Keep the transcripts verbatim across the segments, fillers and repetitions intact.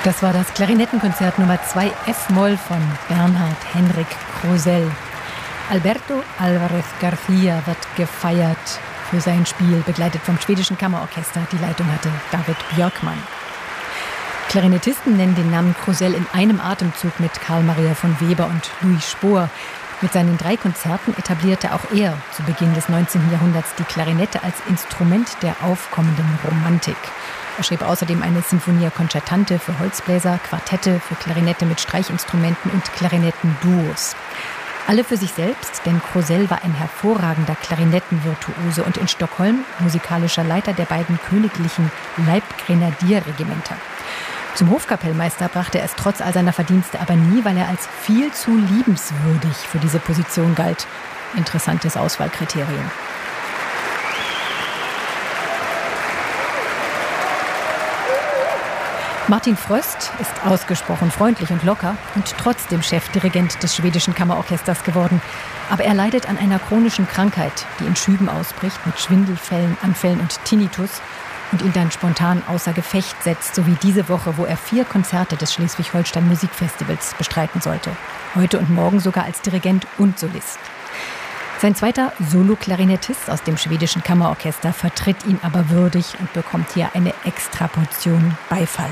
Das war das Klarinettenkonzert Nummer zwei F-Moll von Bernhard Henrik Krosell. Alberto Álvarez García wird gefeiert für sein Spiel, begleitet vom schwedischen Kammerorchester. Die Leitung hatte David Björkman. Klarinettisten nennen den Namen Krosell in einem Atemzug mit Karl Maria von Weber und Louis Spohr. Mit seinen drei Konzerten etablierte auch er zu Beginn des neunzehnten Jahrhunderts die Klarinette als Instrument der aufkommenden Romantik. Er schrieb außerdem eine Sinfonia Concertante für Holzbläser, Quartette für Klarinette mit Streichinstrumenten und Klarinettenduos. Alle für sich selbst, denn Krosell war ein hervorragender Klarinettenvirtuose und in Stockholm musikalischer Leiter der beiden königlichen Leibgrenadierregimenter. Zum Hofkapellmeister brachte er es trotz all seiner Verdienste aber nie, weil er als viel zu liebenswürdig für diese Position galt. Interessantes Auswahlkriterium. Martin Fröst ist ausgesprochen freundlich und locker und trotzdem Chefdirigent des schwedischen Kammerorchesters geworden. Aber er leidet an einer chronischen Krankheit, die in Schüben ausbricht mit Schwindelfällen, Anfällen und Tinnitus und ihn dann spontan außer Gefecht setzt, so wie diese Woche, wo er vier Konzerte des Schleswig-Holstein Musikfestivals bestreiten sollte. Heute und morgen sogar als Dirigent und Solist. Sein zweiter Solo-Klarinettist aus dem schwedischen Kammerorchester vertritt ihn aber würdig und bekommt hier eine Extraportion Beifall.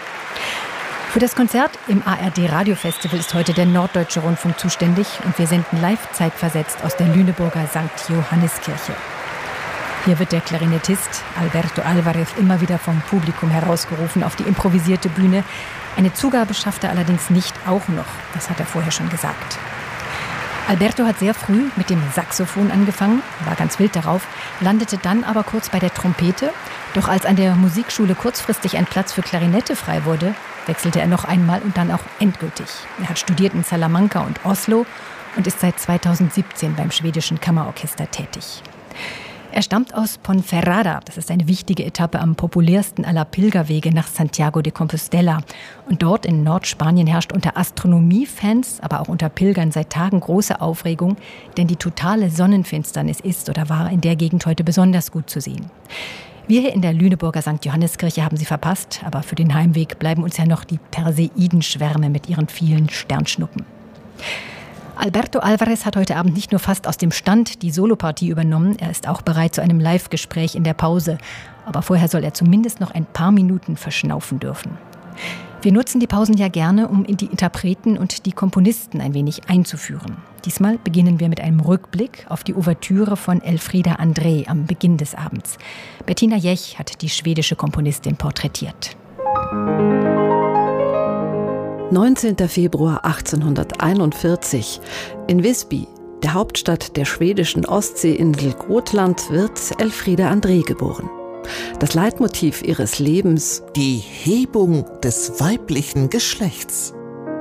Für das Konzert im A R D-Radiofestival ist heute der Norddeutsche Rundfunk zuständig und wir senden live zeitversetzt aus der Lüneburger Sankt Johanniskirche. Hier wird der Klarinettist Alberto Álvarez immer wieder vom Publikum herausgerufen auf die improvisierte Bühne. Eine Zugabe schafft er allerdings nicht auch noch, das hat er vorher schon gesagt. Alberto hat sehr früh mit dem Saxophon angefangen, war ganz wild darauf, landete dann aber kurz bei der Trompete. Doch als an der Musikschule kurzfristig ein Platz für Klarinette frei wurde, wechselte er noch einmal und dann auch endgültig. Er hat studiert in Salamanca und Oslo und ist seit zweitausendsiebzehn beim schwedischen Kammerorchester tätig. Er stammt aus Ponferrada, das ist eine wichtige Etappe am populärsten aller Pilgerwege nach Santiago de Compostela. Und dort in Nordspanien herrscht unter Astronomiefans, aber auch unter Pilgern seit Tagen große Aufregung, denn die totale Sonnenfinsternis ist oder war in der Gegend heute besonders gut zu sehen. Wir hier in der Lüneburger Sankt Johanniskirche haben sie verpasst, aber für den Heimweg bleiben uns ja noch die Perseidenschwärme mit ihren vielen Sternschnuppen. Alberto Álvarez hat heute Abend nicht nur fast aus dem Stand die Solopartie übernommen, er ist auch bereit zu einem Live-Gespräch in der Pause. Aber vorher soll er zumindest noch ein paar Minuten verschnaufen dürfen. Wir nutzen die Pausen ja gerne, um in die Interpreten und die Komponisten ein wenig einzuführen. Diesmal beginnen wir mit einem Rückblick auf die Ouvertüre von Elfriede André am Beginn des Abends. Bettina Jech hat die schwedische Komponistin porträtiert. neunzehnten Februar achtzehnhunderteinundvierzig. In Visby, der Hauptstadt der schwedischen Ostseeinsel Gotland, wird Elfriede André geboren. Das Leitmotiv ihres Lebens: die Hebung des weiblichen Geschlechts.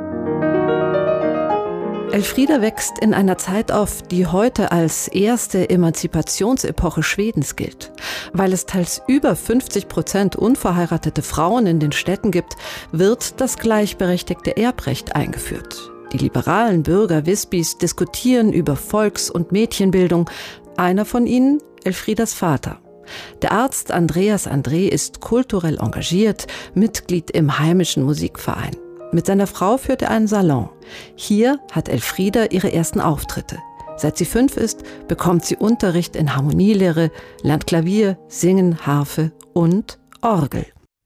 Elfriede wächst in einer Zeit auf, die heute als erste Emanzipationsepoche Schwedens gilt. Weil es teils über fünfzig Prozent unverheiratete Frauen in den Städten gibt, wird das gleichberechtigte Erbrecht eingeführt. Die liberalen Bürger Visbys diskutieren über Volks- und Mädchenbildung. Einer von ihnen, Elfriedas Vater. Der Arzt Andreas André ist kulturell engagiert, Mitglied im heimischen Musikverein. Mit seiner Frau führt er einen Salon. Hier hat Elfriede ihre ersten Auftritte. Seit sie fünf ist, bekommt sie Unterricht in Harmonielehre, lernt Klavier, Singen, Harfe und Orgel.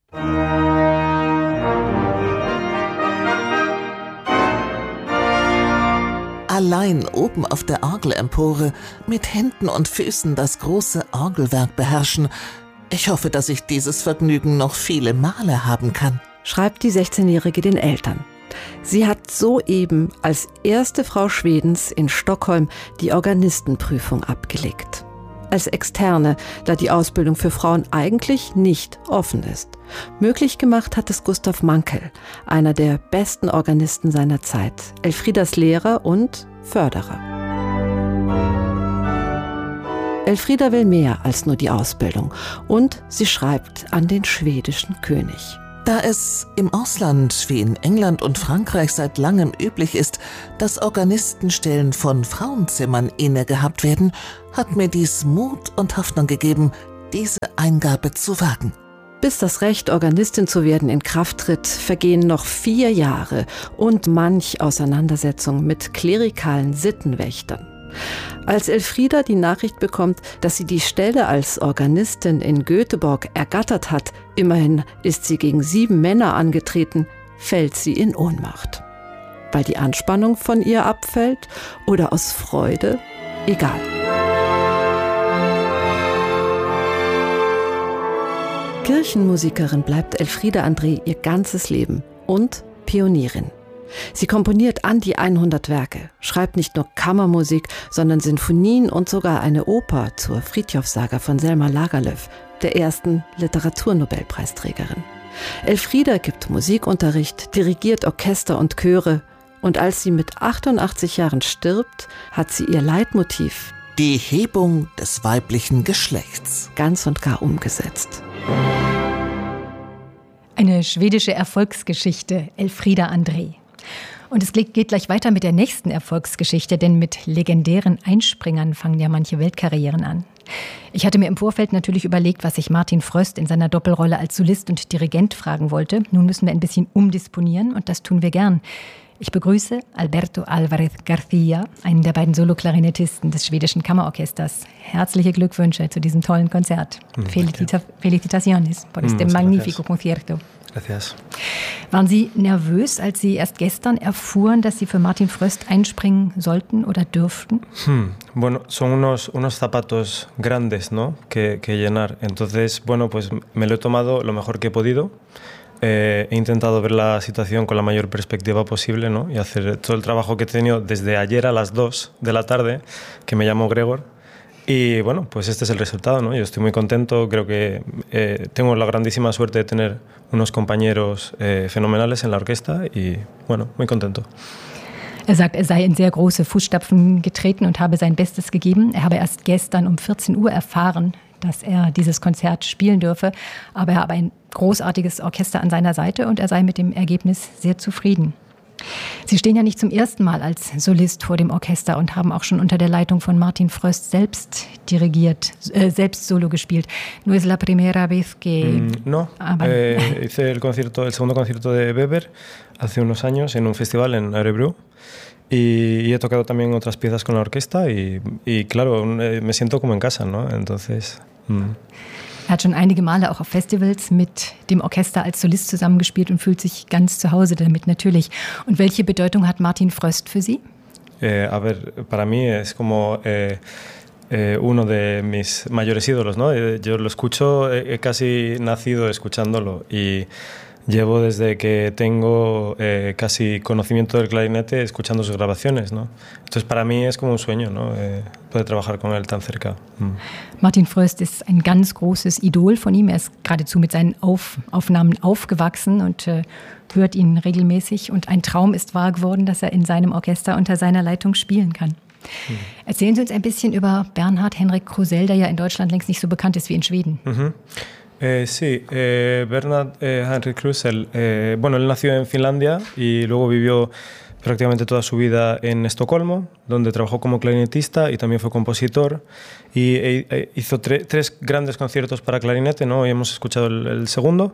Allein oben auf der Orgelempore mit Händen und Füßen das große Orgelwerk beherrschen. Ich hoffe, dass ich dieses Vergnügen noch viele Male haben kann, schreibt die sechzehnjährige den Eltern. Sie hat soeben als erste Frau Schwedens in Stockholm die Organistenprüfung abgelegt. Als Externe, da die Ausbildung für Frauen eigentlich nicht offen ist. Möglich gemacht hat es Gustav Mankel, einer der besten Organisten seiner Zeit, Elfriedas Lehrer und Förderer. Elfriede will mehr als nur die Ausbildung und sie schreibt an den schwedischen König. Da es im Ausland wie in England und Frankreich seit langem üblich ist, dass Organistenstellen von Frauenzimmern inne gehabt werden, hat mir dies Mut und Hoffnung gegeben, diese Eingabe zu wagen. Bis das Recht, Organistin zu werden, in Kraft tritt, vergehen noch vier Jahre und manch Auseinandersetzung mit klerikalen Sittenwächtern. Als Elfrieda die Nachricht bekommt, dass sie die Stelle als Organistin in Göteborg ergattert hat, immerhin ist sie gegen sieben Männer angetreten, fällt sie in Ohnmacht. Weil die Anspannung von ihr abfällt oder aus Freude? Egal. Kirchenmusikerin bleibt Elfrieda André ihr ganzes Leben und Pionierin. Sie komponiert an die hundert Werke, schreibt nicht nur Kammermusik, sondern Sinfonien und sogar eine Oper zur Frithjof-Saga von Selma Lagerlöf, der ersten Literaturnobelpreisträgerin. Elfrieda gibt Musikunterricht, dirigiert Orchester und Chöre und als sie mit achtundachtzig Jahren stirbt, hat sie ihr Leitmotiv, die Hebung des weiblichen Geschlechts, ganz und gar umgesetzt. Eine schwedische Erfolgsgeschichte, Elfrieda André. Und es geht gleich weiter mit der nächsten Erfolgsgeschichte, denn mit legendären Einspringern fangen ja manche Weltkarrieren an. Ich hatte mir im Vorfeld natürlich überlegt, was ich Martin Fröst in seiner Doppelrolle als Solist und Dirigent fragen wollte. Nun müssen wir ein bisschen umdisponieren und das tun wir gern. Ich begrüße Alberto Álvarez García, einen der beiden Soloklarinettisten des schwedischen Kammerorchesters. Herzliche Glückwünsche zu diesem tollen Konzert. Felicita- Felicitaciones por este magnífico concierto. Gracias. Waren Sie nervös, als Sie erst gestern erfuhren, dass Sie für Martin Fröst einspringen sollten oder dürften? Hmm. Bueno, son unos, unos zapatos grandes, ¿no? que, que llenar. Entonces, bueno, pues me lo he tomado lo mejor que he podido. Eh, he intentado ver la situación con la mayor perspectiva posible, ¿no? Y hacer todo el trabajo que he tenido desde ayer a las dos de la tarde, que me llamo Gregor. Y bueno, pues este es el resultado, ¿no? Yo estoy muy contento, creo que eh, tengo la grandísima suerte de tener unos compañeros eh, fenomenales en la orquesta y bueno, muy contento. Er sagt, er sei in sehr große Fußstapfen getreten und habe sein Bestes gegeben. Er habe erst gestern um vierzehn Uhr erfahren, dass er dieses Konzert spielen dürfe, aber er habe ein großartiges Orchester an seiner Seite und er sei mit dem Ergebnis sehr zufrieden. Sie stehen ja nicht zum ersten Mal als Solist vor dem Orchester und haben auch schon unter der Leitung von Martin Fröst selbst dirigiert, äh, selbst Solo gespielt. No es la primera vez que... Mm, no, eh, hice el, concierto, el segundo concierto de Weber hace unos años en un festival en Örebro y, y he tocado también otras piezas con la orquesta y, y claro, me siento como en casa, ¿no? Entonces... Mm. Er hat schon einige Male auch auf Festivals mit dem Orchester als Solist zusammengespielt und fühlt sich ganz zu Hause damit natürlich. Und welche Bedeutung hat Martin Fröst für Sie? Eh, a ver, para mí es como eh, eh, uno de mis mayores ídolos, ¿no? Yo lo escucho, he casi nacido escuchándolo y llevo desde que tengo eh, casi conocimiento del clarinete escuchando sus grabaciones, ¿no? Entonces para mí es como un sueño, ¿no? Eh, poder trabajar con él tan cerca. Mm. Martin Fröst ist ein ganz großes Idol von ihm. Er ist geradezu mit seinen Auf, Aufnahmen aufgewachsen und äh, hört ihn regelmäßig. Und ein Traum ist wahr geworden, dass er in seinem Orchester unter seiner Leitung spielen kann. Mhm. Erzählen Sie uns ein bisschen über Bernhard Henrik Krusell, der ja in Deutschland längst nicht so bekannt ist wie in Schweden. Mhm. Eh, sí, eh, Bernhard eh, Henrik Krusell, eh, bueno, él nació en Finlandia y luego vivió prácticamente toda su vida en Estocolmo, donde trabajó como clarinetista y también fue compositor y e, e hizo tre, tres grandes conciertos para clarinete, ¿no? Hoy hemos escuchado el, el segundo,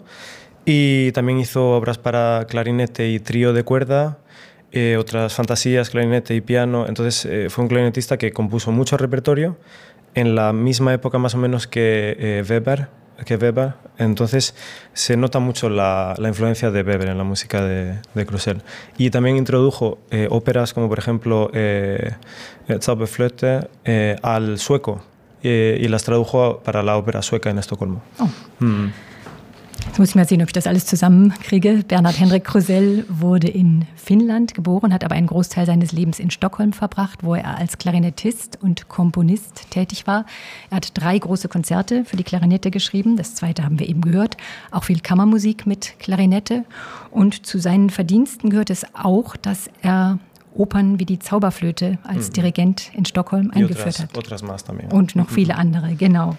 y también hizo obras para clarinete y trío de cuerda, eh, otras fantasías, clarinete y piano. Entonces eh, fue un clarinetista que compuso mucho repertorio en la misma época más o menos que eh, Weber, que Weber, entonces se nota mucho la, la influencia de Weber en la música de, de Krusell. Y también introdujo eh, óperas como por ejemplo eh, Zauberflöte eh, al sueco eh, y las tradujo para la ópera sueca en Estocolmo. Oh. Mm. Jetzt muss ich mal sehen, ob ich das alles zusammenkriege. Bernhard Henrik Krusell wurde in Finnland geboren, hat aber einen Großteil seines Lebens in Stockholm verbracht, wo er als Klarinettist und Komponist tätig war. Er hat drei große Konzerte für die Klarinette geschrieben. Das zweite haben wir eben gehört. Auch viel Kammermusik mit Klarinette. Und zu seinen Verdiensten gehört es auch, dass er Opern wie die Zauberflöte als mhm. Dirigent in Stockholm eingeführt otras, hat. Otras más también. Und noch viele andere, genau.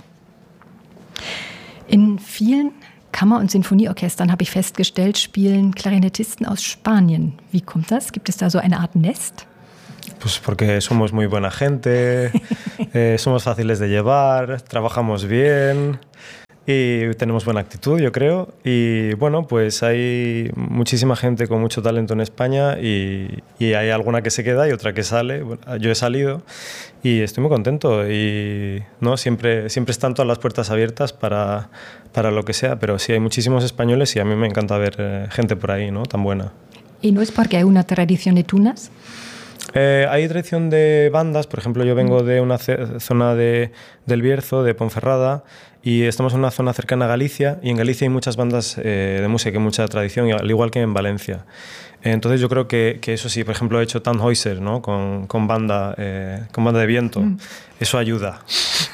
In vielen Kammer- und Sinfonieorchestern, habe ich festgestellt, spielen Klarinettisten aus Spanien. Wie kommt das? Gibt es da so eine Art Nest? Pues porque somos muy buena gente, eh, somos fáciles de llevar, trabajamos bien y tenemos buena actitud, yo creo. Y bueno, pues hay muchísima gente con mucho talento en España y, y hay alguna que se queda y otra que sale. Bueno, yo he salido y estoy muy contento y no siempre, siempre están todas las puertas abiertas para, para lo que sea, pero sí hay muchísimos españoles y a mí me encanta ver eh, gente por ahí, ¿no? Tan buena. ¿Y no es porque hay una tradición de tunas? Eh, hay tradición de bandas, por ejemplo, yo vengo de una zona de, del Bierzo, de Ponferrada, y estamos en una zona cercana a Galicia, y en Galicia hay muchas bandas eh, de música y mucha tradición, al igual que en Valencia. Entonces yo creo que, que eso sí, por ejemplo, he hecho Tannhäuser, ¿no? con, con, banda, eh, con banda de viento, mm. eso ayuda.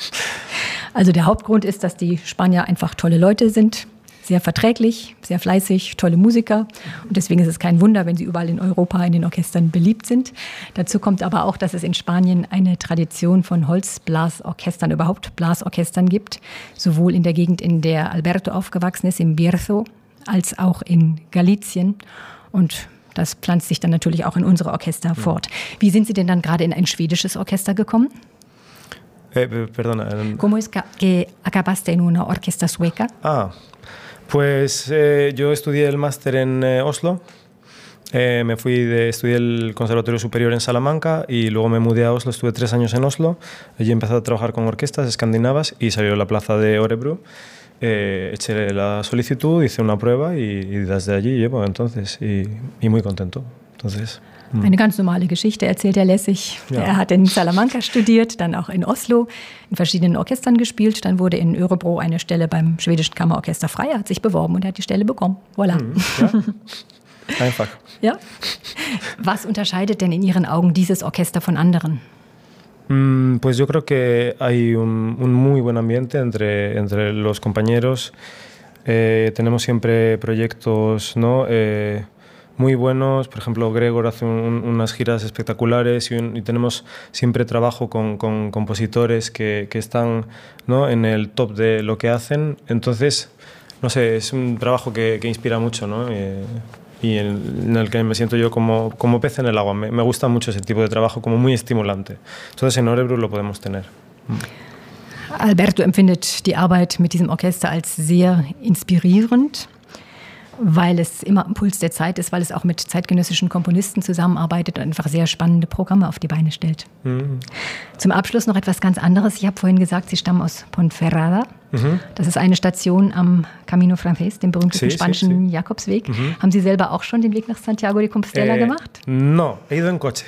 Also der Hauptgrund ist, dass die Spanier einfach tolle Leute sind. Sehr verträglich, sehr fleißig, tolle Musiker. Und deswegen ist es kein Wunder, wenn sie überall in Europa in den Orchestern beliebt sind. Dazu kommt aber auch, dass es in Spanien eine Tradition von Holzblasorchestern, überhaupt Blasorchestern gibt. Sowohl in der Gegend, in der Alberto aufgewachsen ist, im Bierzo, als auch in Galicien. Und das pflanzt sich dann natürlich auch in unsere Orchester fort. Wie sind Sie denn dann gerade in ein schwedisches Orchester gekommen? Eh, perdona. ¿Cómo es que acabaste en una orquesta sueca? Ah, pues eh, yo estudié el máster en eh, Oslo, eh, me fui de, estudié el Conservatorio Superior en Salamanca y luego me mudé a Oslo, estuve tres años en Oslo, allí empecé a trabajar con orquestas escandinavas y salió la plaza de Örebro, eh, eché la solicitud, hice una prueba y, y desde allí llevo entonces y, y muy contento. Entonces... Eine ganz normale Geschichte, erzählt er lässig. Ja. Er hat in Salamanca studiert, dann auch in Oslo, in verschiedenen Orchestern gespielt. Dann wurde in Örebro eine Stelle beim schwedischen Kammerorchester frei. Er hat sich beworben und er hat die Stelle bekommen. Voilà. Ja. Einfach. Ja. Was unterscheidet denn in Ihren Augen dieses Orchester von anderen? Pues yo creo que hay un, un muy buen ambiente entre, entre los compañeros. Eh, tenemos siempre proyectos, ¿no? Eh, muy buenos, por ejemplo Gregor hace un, unas giras espectaculares y, un, y tenemos siempre trabajo con, con compositores que, que están, ¿no? en el top de lo que hacen, entonces, no sé, es un trabajo que, que inspira mucho, ¿no? Eh, y en, en el que me siento yo como, como pez en el agua, me, me gusta mucho ese tipo de trabajo, como muy estimulante, entonces en Örebro lo podemos tener. Alberto empfindet die Arbeit mit diesem Orchester als sehr inspirierend, weil es immer am Puls der Zeit ist, weil es auch mit zeitgenössischen Komponisten zusammenarbeitet und einfach sehr spannende Programme auf die Beine stellt. Mhm. Zum Abschluss noch etwas ganz anderes. Ich habe vorhin gesagt, Sie stammen aus Ponferrada. Mhm. Das ist eine Station am Camino Francés, dem berühmtesten sí, spanischen sí, sí. Jakobsweg. Mhm. Haben Sie selber auch schon den Weg nach Santiago de Compostela eh, gemacht? No, he ido en coche.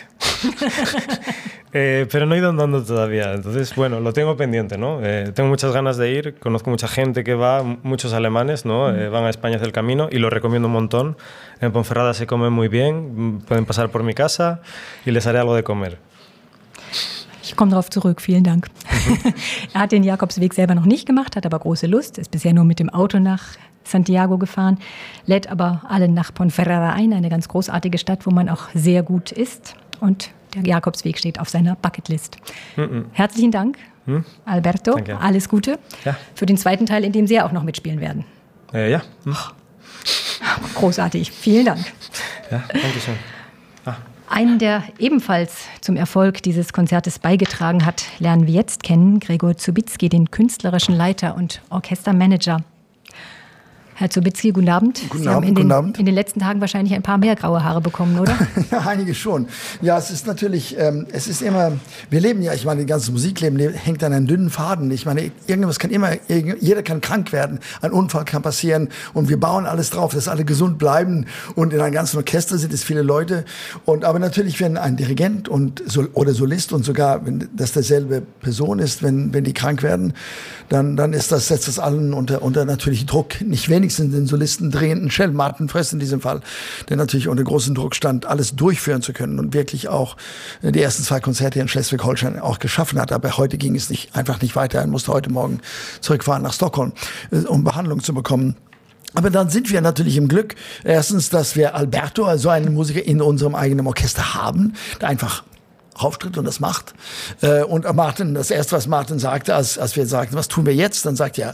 eh, pero no he ido andando todavía. Entonces, bueno, lo tengo pendiente, ¿no? Eh, tengo muchas ganas de ir. Conozco mucha gente que va, muchos alemanes, ¿no? Eh, van a España hacia el camino y lo recomiendo un montón. En Ponferrada se come muy bien. Pueden pasar por mi casa y les haré algo de comer. Ich komme darauf zurück, vielen Dank. Er hat den Jakobsweg selber noch nicht gemacht, hat aber große Lust, ist bisher nur mit dem Auto nach Santiago gefahren, lädt aber alle nach Ponferrada ein, eine ganz großartige Stadt, wo man auch sehr gut isst. Und der Jakobsweg steht auf seiner Bucketlist. Mm-mm. Herzlichen Dank, hm? Alberto. Danke. Alles Gute ja. für den zweiten Teil, in dem Sie ja auch noch mitspielen werden. Äh, ja. Hm. Großartig, vielen Dank. Ja, danke schön. Ah. Einen, der ebenfalls zum Erfolg dieses Konzertes beigetragen hat, lernen wir jetzt kennen, Gregor Zubitzki, den künstlerischen Leiter und Orchestermanager. Herr Zubitzki, guten Abend. Guten Sie Abend, haben in guten den, Abend. in den letzten Tagen wahrscheinlich ein paar mehr graue Haare bekommen, oder? Ja, einige schon. Ja, es ist natürlich, ähm, es ist immer, wir leben ja, ich meine, das ganze Musikleben hängt an einem dünnen Faden. Ich meine, irgendwas kann immer, jeder kann krank werden, ein Unfall kann passieren und wir bauen alles drauf, dass alle gesund bleiben und in einem ganzen Orchester sind es viele Leute. Und aber natürlich, wenn ein Dirigent und oder Solist und sogar, wenn das derselbe Person ist, wenn wenn die krank werden, dann dann ist das setzt das allen unter unter natürlich Druck. Nicht wenigstens den Solisten drehenden Shell Martin Fress in diesem Fall, der natürlich unter großem Druck stand, alles durchführen zu können und wirklich auch die ersten zwei Konzerte in Schleswig-Holstein auch geschaffen hat. Aber heute ging es nicht einfach nicht weiter. Er musste heute Morgen zurückfahren nach Stockholm, um Behandlung zu bekommen. Aber dann sind wir natürlich im Glück, erstens, dass wir Alberto, also einen Musiker in unserem eigenen Orchester haben, der einfach auftritt und das macht. Und Martin, das erste, was Martin sagte, als, als wir sagten, was tun wir jetzt, dann sagt er,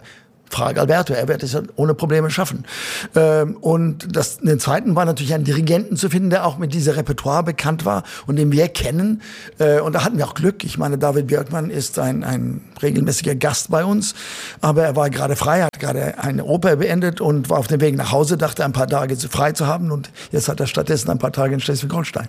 Frage Alberto, er wird es ohne Probleme schaffen. Ähm, und das, den zweiten war natürlich einen Dirigenten zu finden, der auch mit diesem Repertoire bekannt war und den wir kennen. Äh, und da hatten wir auch Glück. Ich meine, David Björkman ist ein, ein regelmäßiger Gast bei uns, aber er war gerade frei, hat gerade eine Oper beendet und war auf dem Weg nach Hause, dachte ein paar Tage frei zu haben und jetzt hat er stattdessen ein paar Tage in Schleswig-Holstein.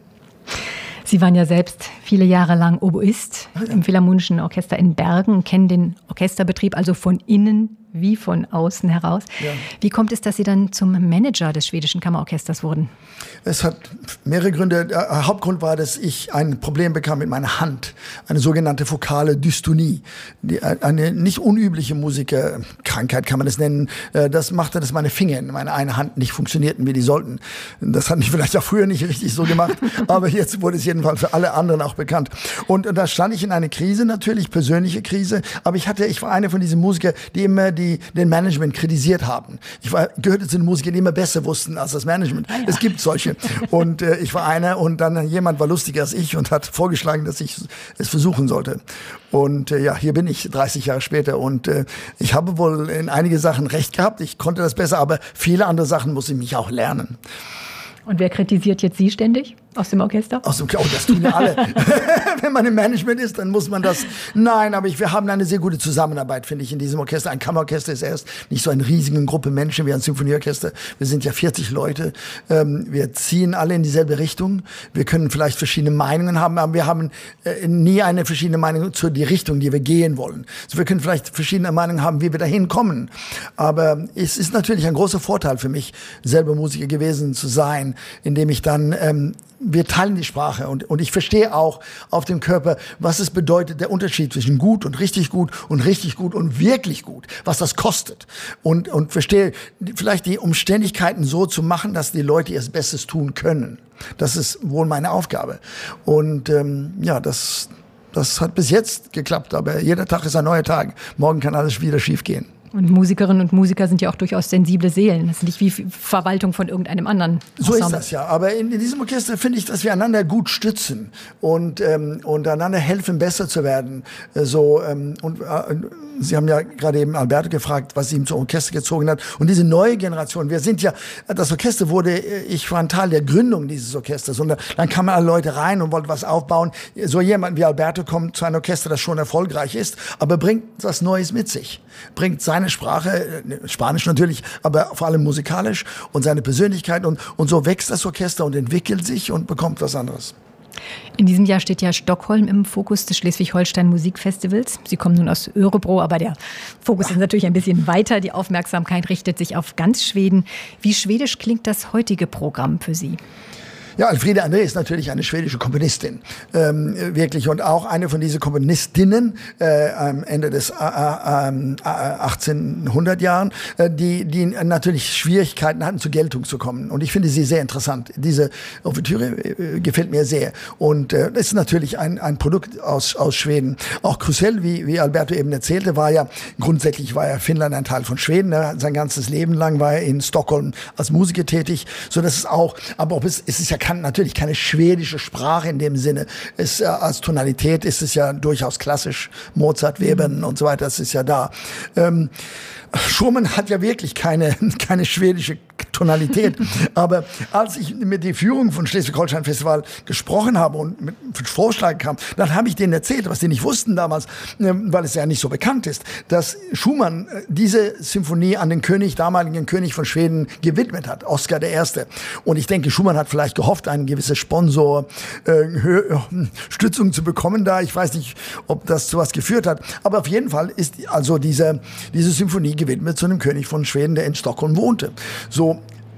Sie waren ja selbst viele Jahre lang Oboist im Philharmonischen Orchester in Bergen, kennen den Orchesterbetrieb also von innen wie von außen heraus. Ja. Wie kommt es, dass Sie dann zum Manager des Schwedischen Kammerorchesters wurden? Es hat mehrere Gründe. Der Hauptgrund war, dass ich ein Problem bekam mit meiner Hand, eine sogenannte fokale Dystonie, die, eine nicht unübliche Musikerkrankheit kann man das nennen. Das machte, dass meine Finger in meiner einen Hand nicht funktionierten, wie die sollten. Das hat mich vielleicht auch früher nicht richtig so gemacht, aber jetzt wurde es jedenfalls für alle anderen auch bekannt. Und da stand ich in eine Krise, natürlich persönliche Krise, aber ich hatte, ich war einer von diesen Musikern, die immer die die den Management kritisiert haben. Ich war, gehörte zu den Musikern, die immer besser wussten als das Management. Ah, ja. Es gibt solche. Und äh, ich war einer und dann jemand war lustiger als ich und hat vorgeschlagen, dass ich es versuchen sollte. Und äh, ja, hier bin ich dreißig Jahre später und äh, ich habe wohl in einige Sachen recht gehabt. Ich konnte das besser, aber viele andere Sachen muss ich mich auch lernen. Und wer kritisiert jetzt Sie ständig aus dem Orchester? Aus dem, oh, das tun wir alle. Wenn man im Management ist, dann muss man das. Nein, aber ich, wir haben eine sehr gute Zusammenarbeit, finde ich, in diesem Orchester. Ein Kammerorchester ist erst nicht so eine riesige Gruppe Menschen wie ein Symphonieorchester. Wir sind ja vierzig Leute. Ähm, wir ziehen alle in dieselbe Richtung. Wir können vielleicht verschiedene Meinungen haben, aber wir haben äh, nie eine verschiedene Meinung zu die Richtung, die wir gehen wollen. Also wir können vielleicht verschiedene Meinungen haben, wie wir dahin kommen. Aber es ist natürlich ein großer Vorteil für mich, selber Musiker gewesen zu sein, indem ich dann, ähm, wir teilen die Sprache und, und ich verstehe auch auf dem Körper, was es bedeutet, der Unterschied zwischen gut und richtig gut und richtig gut und wirklich gut, was das kostet. Und, und verstehe vielleicht die Umständigkeiten so zu machen, dass die Leute ihr Bestes tun können. Das ist wohl meine Aufgabe. Und ähm, ja, das, das hat bis jetzt geklappt, aber jeder Tag ist ein neuer Tag. Morgen kann alles wieder schief gehen. Und Musikerinnen und Musiker sind ja auch durchaus sensible Seelen. Das ist nicht wie Verwaltung von irgendeinem anderen Ensemble. So ist das ja. Aber in, in diesem Orchester finde ich, dass wir einander gut stützen und, ähm, und einander helfen, besser zu werden. So, ähm, und äh, Sie haben ja gerade eben Alberto gefragt, was ihm zum Orchester gezogen hat. Und diese neue Generation, wir sind ja, das Orchester wurde, ich war ein Teil der Gründung dieses Orchesters. Und dann kamen alle Leute rein und wollten was aufbauen. So jemand wie Alberto kommt zu einem Orchester, das schon erfolgreich ist, aber bringt was Neues mit sich. Bringt seine Sprache, Spanisch natürlich, aber vor allem musikalisch und seine Persönlichkeit. Und, und so wächst das Orchester und entwickelt sich und bekommt was anderes. In diesem Jahr steht ja Stockholm im Fokus des Schleswig-Holstein Musikfestivals. Sie kommen nun aus Örebro, aber der Fokus ist natürlich ein bisschen weiter. Die Aufmerksamkeit richtet sich auf ganz Schweden. Wie schwedisch klingt das heutige Programm für Sie? Ja, Elfriede André ist natürlich eine schwedische Komponistin, ähm, wirklich, und auch eine von diesen Komponistinnen äh, am Ende des äh, äh, achtzehnhundert Jahren, äh, die, die natürlich Schwierigkeiten hatten, zur Geltung zu kommen. Und ich finde sie sehr interessant. Diese Ouvertüre äh, gefällt mir sehr. Und äh, das ist natürlich ein, ein Produkt aus, aus Schweden. Auch Krusell, wie, wie Alberto eben erzählte, war ja, grundsätzlich war ja Finnland ein Teil von Schweden. Ne? Sein ganzes Leben lang war er in Stockholm als Musiker tätig. So, das ist auch, aber ob es, es ist ja kann natürlich keine schwedische Sprache in dem Sinne. Es, äh, als Tonalität ist es ja durchaus klassisch. Mozart, Webern und so weiter, das ist ja da. Ähm, Schumann hat ja wirklich keine, keine schwedische Tonalität. Aber als ich mit der Führung von Schleswig-Holstein Festival gesprochen habe und mit Vorschlag kam, dann habe ich denen erzählt, was die nicht wussten damals, weil es ja nicht so bekannt ist, dass Schumann diese Symphonie an den König, damaligen König von Schweden gewidmet hat, Oskar der Erste. Und ich denke, Schumann hat vielleicht gehofft, einen gewissen Sponsor, äh, Stützung zu bekommen da. Ich weiß nicht, ob das zu was geführt hat. Aber auf jeden Fall ist also diese, diese Symphonie gewidmet zu einem König von Schweden, der in Stockholm wohnte. So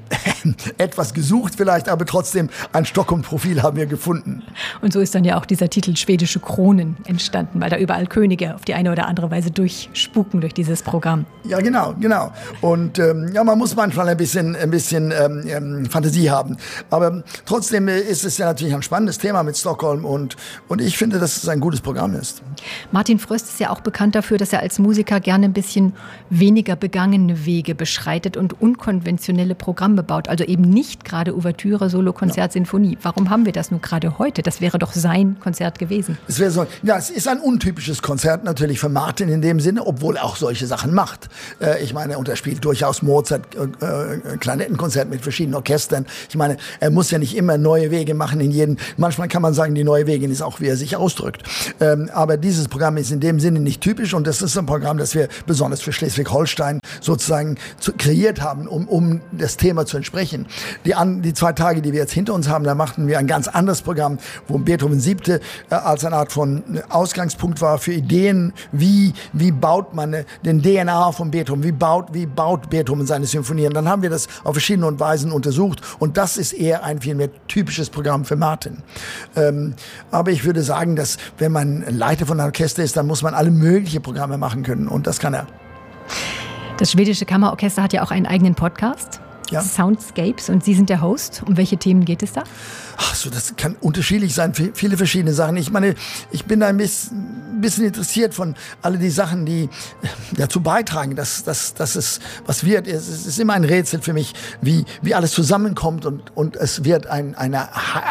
etwas gesucht vielleicht, aber trotzdem ein Stockholm-Profil haben wir gefunden. Und so ist dann ja auch dieser Titel Schwedische Kronen entstanden, weil da überall Könige auf die eine oder andere Weise durchspuken durch dieses Programm. Ja, genau, genau. Und ähm, ja, man muss manchmal ein bisschen, ein bisschen ähm, Fantasie haben. Aber trotzdem ist es ja natürlich ein spannendes Thema mit Stockholm und, und ich finde, dass es ein gutes Programm ist. Martin Fröst ist ja auch bekannt dafür, dass er als Musiker gerne ein bisschen weniger begangene Wege beschreitet und unkonventionelle Programme baut. also eben nicht gerade Ouvertüre, Solo-Konzert, ja. Sinfonie. Warum haben wir das nun gerade heute? Das wäre doch sein Konzert gewesen. Es wäre so, ja, es ist ein untypisches Konzert natürlich für Martin in dem Sinne, obwohl er auch solche Sachen macht. Äh, ich meine, und er spielt durchaus Mozart, äh, Klarinettenkonzert mit verschiedenen Orchestern. Ich meine, er muss ja nicht immer neue Wege machen in jedem. Manchmal kann man sagen, die neue Wege ist auch, wie er sich ausdrückt. Ähm, aber dieses Programm ist in dem Sinne nicht typisch und das ist ein Programm, das wir besonders für Schleswig-Holstein sozusagen zu, kreiert haben, um, um das Thema zu entsprechen. Die, an, die zwei Tage, die wir jetzt hinter uns haben, da machten wir ein ganz anderes Programm, wo Beethoven Siebte äh, als eine Art von Ausgangspunkt war für Ideen, wie, wie baut man äh, den D N A von Beethoven, wie baut, wie baut Beethoven seine Symphonien. Dann haben wir das auf verschiedene Weisen untersucht und das ist eher ein viel mehr typisches Programm für Martin. Ähm, aber ich würde sagen, dass wenn man Leiter von einem Orchester ist, dann muss man alle möglichen Programme machen können und das kann er. Das schwedische Kammerorchester hat ja auch einen eigenen Podcast, ja. Soundscapes, und Sie sind der Host. Um welche Themen geht es da? Ach so, das kann unterschiedlich sein, viele verschiedene Sachen. Ich meine, ich bin da ein bisschen interessiert von all die Sachen, die dazu beitragen, dass, dass, dass es was wird. Es ist immer ein Rätsel für mich, wie, wie alles zusammenkommt und, und es wird ein, eine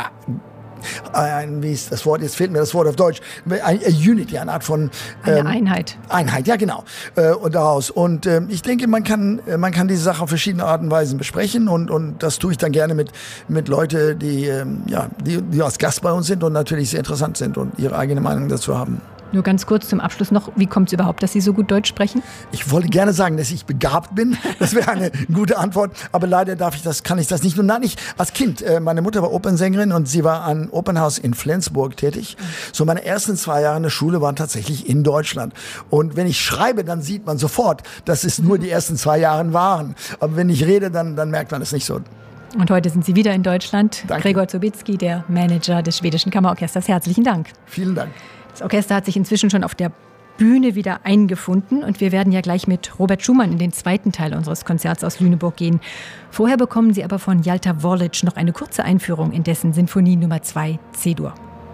ein, wie ist das Wort, jetzt fehlt mir das Wort auf Deutsch, eine Unity, eine Art von ähm, eine Einheit. Einheit, ja genau. Äh, und daraus. Und äh, ich denke, man kann, man kann diese Sache auf verschiedene Arten und Weisen besprechen und, und das tue ich dann gerne mit, mit Leuten, die, ähm, ja, die, die als Gast bei uns sind und natürlich sehr interessant sind und ihre eigene Meinung dazu haben. Nur ganz kurz zum Abschluss noch, wie kommt es überhaupt, dass Sie so gut Deutsch sprechen? Ich wollte gerne sagen, dass ich begabt bin. Das wäre eine gute Antwort. Aber leider darf ich das, kann ich das nicht. Nur nein, ich als Kind, äh, meine Mutter war Opernsängerin und sie war an Opernhaus in Flensburg tätig. So meine ersten zwei Jahre in der Schule waren tatsächlich in Deutschland. Und wenn ich schreibe, dann sieht man sofort, dass es nur die ersten zwei Jahre waren. Aber wenn ich rede, dann, dann merkt man es nicht so. Und heute sind Sie wieder in Deutschland. Danke. Gregor Zobitzky, der Manager des Schwedischen Kammerorchesters. Herzlichen Dank. Vielen Dank. Das Orchester hat sich inzwischen schon auf der Bühne wieder eingefunden und wir werden ja gleich mit Robert Schumann in den zweiten Teil unseres Konzerts aus Lüneburg gehen. Vorher bekommen Sie aber von Jalta Worlic noch eine kurze Einführung in dessen Sinfonie Nummer zwei C-Dur.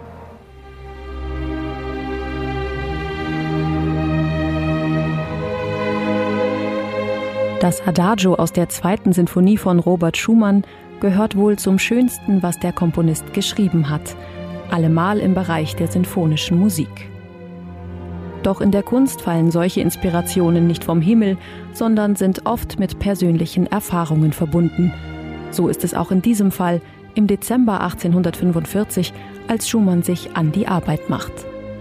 Das Adagio aus der zweiten Sinfonie von Robert Schumann gehört wohl zum Schönsten, was der Komponist geschrieben hat. Allemal im Bereich der sinfonischen Musik. Doch in der Kunst fallen solche Inspirationen nicht vom Himmel, sondern sind oft mit persönlichen Erfahrungen verbunden. So ist es auch in diesem Fall im Dezember achtzehnhundertfünfundvierzig, als Schumann sich an die Arbeit macht.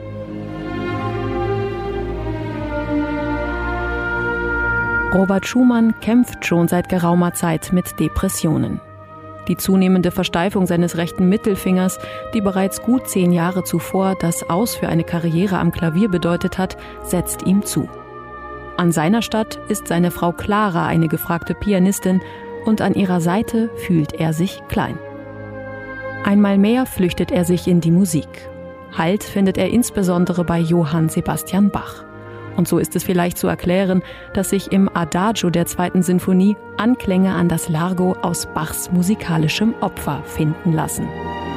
Robert Schumann kämpft schon seit geraumer Zeit mit Depressionen. Die zunehmende Versteifung seines rechten Mittelfingers, die bereits gut zehn Jahre zuvor das Aus für eine Karriere am Klavier bedeutet hat, setzt ihm zu. An seiner Statt ist seine Frau Clara eine gefragte Pianistin und an ihrer Seite fühlt er sich klein. Einmal mehr flüchtet er sich in die Musik. Halt findet er insbesondere bei Johann Sebastian Bach. Und so ist es vielleicht zu erklären, dass sich im Adagio der zweiten Sinfonie Anklänge an das Largo aus Bachs musikalischem Opfer finden lassen.